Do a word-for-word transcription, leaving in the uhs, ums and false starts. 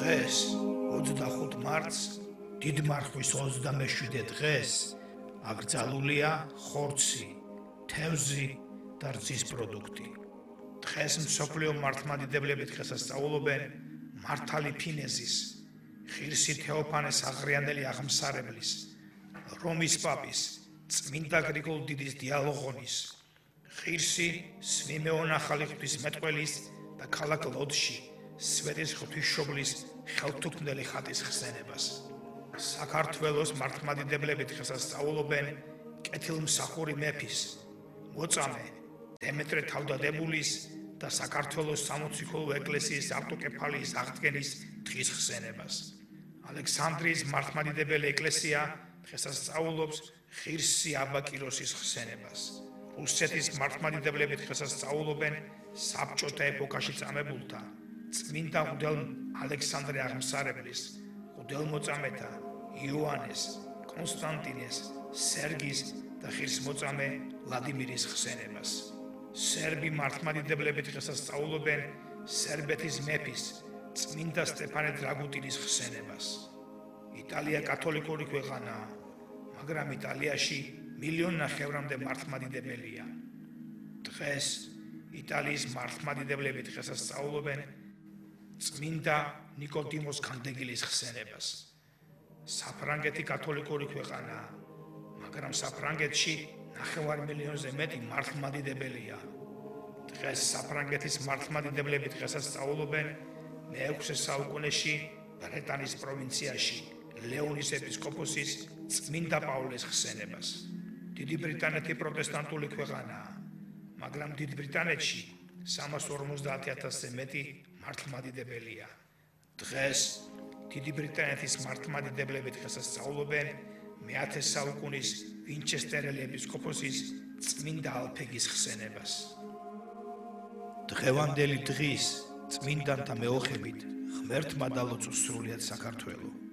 დღეს ოცდახუთ მარტს დიდმარხვის ოცდამეშვიდე დღეს აკრძალულია ხორცი, თევზი და რძის პროდუქტი. დღეს მსოფლიო მართლმადიდებლები დღესასწაულობენ მართალი ფინეზის, ღირსი თეოფანეს აღრიანდელი აღმსარებლის, რომის პაპის, წმინდა გრიგოლ დიდის დიალოღონის, ღირსი სვიმეონ ახალი ღვთისმეტყველის და ქალაქ ლოდში სვეტის ღვთისმშობლის ხელთუქმნელი ხატის ხსენებას. საქართველოს მართლმადიდებლები დღესასწაულობენ კეთილმსახური მეფის, მოწამე დემეტრე თავდადებულის და საქართველოს სამოციქულო ეკლესიის ავტოკეფალიის აღდგენის დღის ხსენებას. ალექსანდრიის მართლმადიდებელი ეკლესია დღესასწაულობს ღირსი აბა კიროსის ხსენებას. რუსეთის მართლმადიდებლები დღესასწაულობენ საბჭოთა ეპოქაში წამებულთა წმინდა მღვდელ ალექსანდრე აღმსარებლის, მღვდელმოწამეთა იოანეს, კონსტანტინეს, სერგის და ღირსმოწამე ვლადიმირის ხსენებას. სერბი მართლმადიდებლები დღესასწაულობენ სერბეთის მეფის, წმინდა სტეფანე დრაგუტინის ხსენებას. იტალია კათოლიკური ქვეყანაა, მაგრამ იტალიაში მილიონ ნახევრამდე მართლმადიდებელია. დღეს იტალიის მართლმადიდებლები დღესასწაულობენ წმინდა ნიკოდიმოს ქანდეგილის ხსენებას. საფრანგეთი კათოლიკური ქვეყანაა, მაგრამ საფრანგეთში ნახევარ მილიონზე მეტი მართლმადიდებელია. დღეს საფრანგეთის მართლმადიდებლები დღესასწაულობენ მეექვსე საუკუნეში ბრეტანის პროვინციაში ლეონის ეპისკოპოსის წმინდა პავლეს ხსენებას. დიდი ბრიტანეთი პროტესტანტული ქვეყანაა, მაგრამ დიდ ბრიტანეთში სამას ორმოცდაათი ათასზე მეტი მართლმადიდებელია. დღეს დიდი ბრიტანეთის მართლმადიდებლები დღესასწაულობენ მეათე საუკუნის ვინჩესტერელი ეპისკოპოსის წმინდა ალფეგის ხსენებას. დღევანდელი დღის წმინდანთა მეოხებით ღმერთმა დალოცოს სრულიად საქართველო.